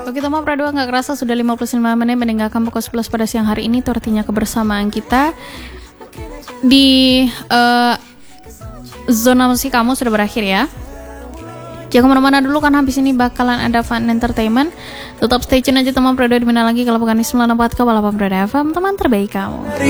Oke teman Pradua, gak kerasa sudah 59 menit meninggalkan pukul 11 pada siang hari ini. Itu artinya kebersamaan kita di zona musik kamu sudah berakhir ya. Jangan kemana-mana dulu kan habis ini bakalan ada fun entertainment. Tetap stay tune aja teman Pradua, dimana lagi kalau bukan di 94,8 Pradua FM, teman terbaik kamu.